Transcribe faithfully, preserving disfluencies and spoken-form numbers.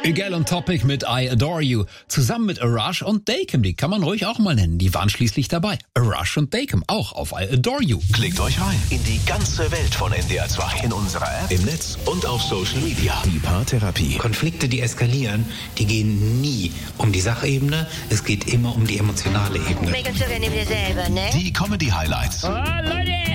Egal on Topic mit I Adore You. Zusammen mit Arash und Dakem, die kann man ruhig auch mal nennen. Die waren schließlich dabei. Arash und Dakem auch auf I Adore You. Klickt euch rein in die ganze Welt von N D R zwei. In unserer App, im Netz und auf Social Media. Die Paartherapie. Konflikte, die eskalieren, die gehen nie um die Sachebene. Es geht immer um die emotionale Ebene. Meckern sogar neben dir selber, ne? Die Comedy-Highlights. Oh, Leute!